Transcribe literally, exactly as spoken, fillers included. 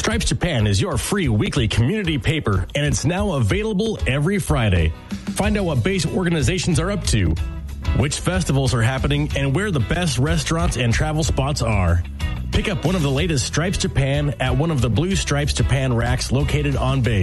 Stripes Japan is your free weekly community paper, and it's now available every Friday. Find out what base organizations are up to, which festivals are happening, and where the best restaurants and travel spots are. Pick up one of the latest Stripes Japan at one of the Blue Stripes Japan racks located on base.